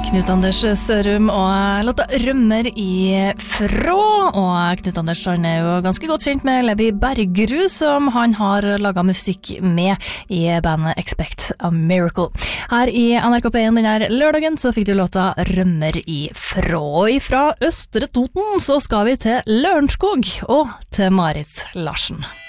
Knut Anders Sørum og låta Rømmer ifra, og Knut Anders han jo ganske godt kjent med Levi Bergerud, som han har laget musikk med i bandet Expect a Miracle. Her i NRK P1 denne lørdagen så fikk du låta Rømmer ifra. Ifra Østre Toten så skal vi til Lørenskog og til Marit Larsen.